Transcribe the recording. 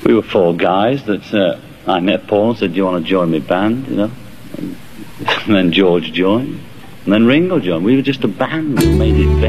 We were four guys that I met Paul and said, do you want to join my band, you know? And then George joined. And then Ringo joined. We were just a band that made it better.